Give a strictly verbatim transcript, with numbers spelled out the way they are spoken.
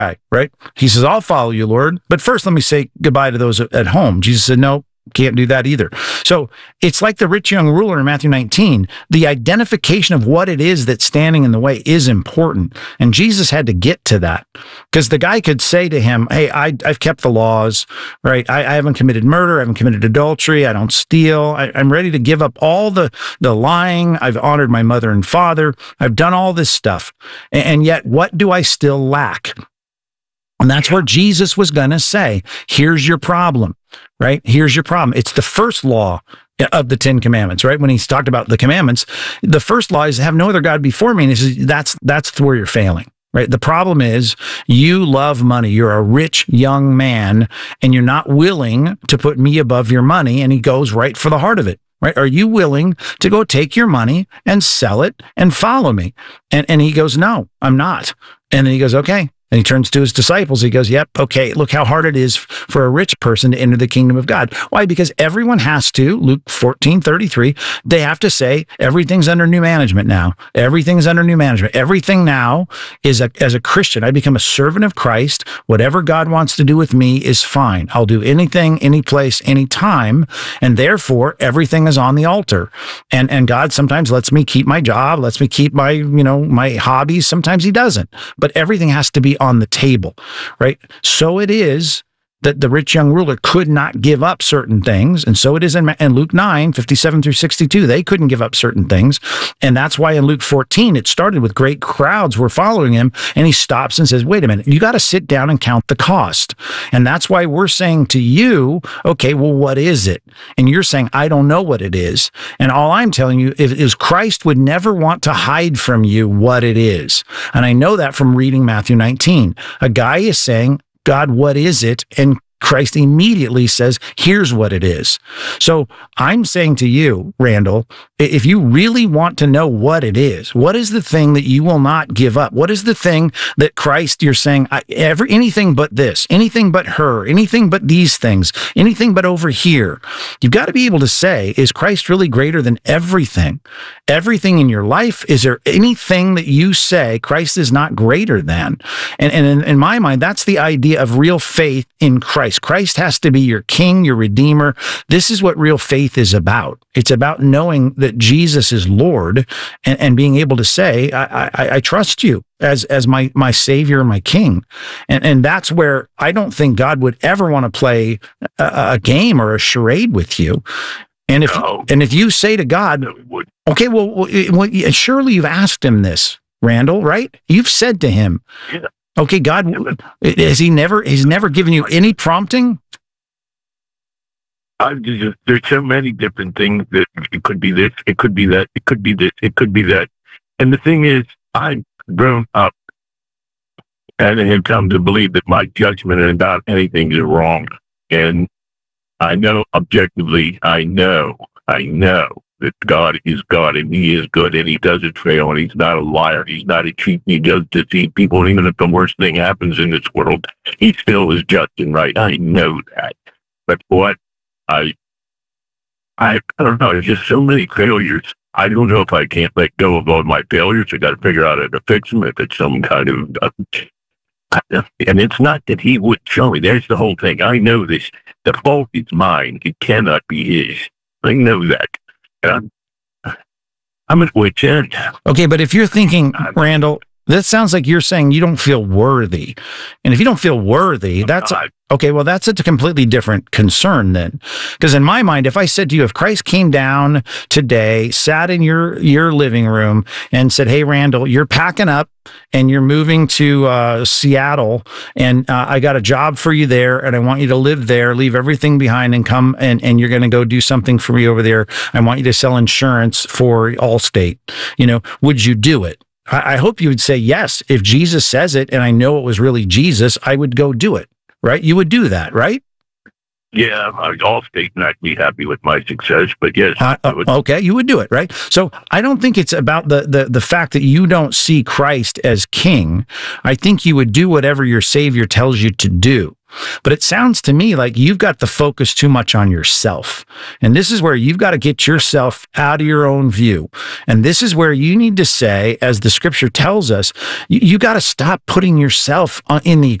right? He says, I'll follow you, Lord. But first, let me say goodbye to those at home. Jesus said, no, can't do that either. So it's like the rich young ruler in Matthew nineteen. The identification of what it is that's standing in the way is important. And Jesus had to get to that, because the guy could say to him, hey, I, I've kept the laws, right? I, I haven't committed murder. I haven't committed adultery. I don't steal. I, I'm ready to give up all the, the lying. I've honored my mother and father. I've done all this stuff. And, and yet, what do I still lack? And that's where Jesus was going to say, here's your problem, right? Here's your problem. It's the first law of the Ten Commandments, right? When he's talked about the commandments, the first law is have no other God before me. And he says, that's, that's where you're failing, right? The problem is you love money. You're a rich young man and you're not willing to put me above your money. And he goes right for the heart of it. Right? Are you willing to go take your money and sell it and follow me? And, and he goes, no, I'm not. And then he goes, okay. And he turns to his disciples. He goes, yep, okay, look how hard it is for a rich person to enter the kingdom of God. Why? Because everyone has to, Luke fourteen thirty-three, they have to say, everything's under new management now. Everything's under new management. Everything now is, a, as a Christian, I become a servant of Christ. Whatever God wants to do with me is fine. I'll do anything, any place, any time. And therefore, everything is on the altar. And, and God sometimes lets me keep my job, lets me keep my, you know, my hobbies. Sometimes he doesn't. But everything has to be on the table, right? So it is that the rich young ruler could not give up certain things. And so it is in, in Luke nine, fifty-seven through sixty-two. They couldn't give up certain things. And that's why in Luke fourteen, it started with great crowds were following him. And he stops and says, wait a minute, you got to sit down and count the cost. And that's why we're saying to you, okay, well, what is it? And you're saying, I don't know what it is. And all I'm telling you is, is Christ would never want to hide from you what it is. And I know that from reading Matthew nineteen. A guy is saying, God, what is it? And Christ immediately says, here's what it is. So I'm saying to you, Randall, if you really want to know what it is, what is the thing that you will not give up? What is the thing that Christ, you're saying, I, every, anything but this, anything but her, anything but these things, anything but over here. You've got to be able to say, is Christ really greater than everything? Everything in your life? Is there anything that you say Christ is not greater than? And, and in, in my mind, that's the idea of real faith in Christ. Christ has to be your king, your redeemer. This is what real faith is about. It's about knowing that Jesus is Lord and, and being able to say, I, I, I trust you as, as my, my savior, my king. And, and that's where I don't think God would ever want to play a, a game or a charade with you. And if, no. and if you say to God, okay, well, well, surely you've asked him this, Randall, right? You've said to him, yeah. Okay, God, has he never, he's never given you any prompting? I've just, there's so many different things that it could be this, it could be that, it could be this, it could be that. And the thing is, I've grown up and have come to believe that my judgment about anything is wrong. And I know objectively, I know, I know that God is God and he is good and he doesn't fail and he's not a liar. He's not a cheat and he does deceive people. And even if the worst thing happens in this world, he still is just and right. I know that. But what I, I, I don't know. There's just so many failures. I don't know if I can't let go of all my failures. I got to figure out how to fix them if it's some kind of, uh, and it's not that he would show me. There's the whole thing. I know this. The fault is mine. It cannot be his. I know that. I'm, I'm at wit's end. Okay, but if you're thinking, Randall, that sounds like you're saying you don't feel worthy. And if you don't feel worthy, that's a, okay, well, that's a completely different concern then. Because in my mind, if I said to you, if Christ came down today, sat in your, your living room and said, hey, Randall, you're packing up and you're moving to uh, Seattle and uh, I got a job for you there and I want you to live there, leave everything behind and come and, and you're going to go do something for me over there. I want you to sell insurance for Allstate. You know, would you do it? I hope you would say yes. If Jesus says it and I know it was really Jesus, I would go do it, right? You would do that, right? Yeah, Allstate not be happy with my success, but yes. Uh, uh, okay, you would do it, right? So I don't think it's about the, the, the fact that you don't see Christ as king. I think you would do whatever your Savior tells you to do. But it sounds to me like you've got the focus too much on yourself. And this is where you've got to get yourself out of your own view. And this is where you need to say, as the scripture tells us, you, you got to stop putting yourself in the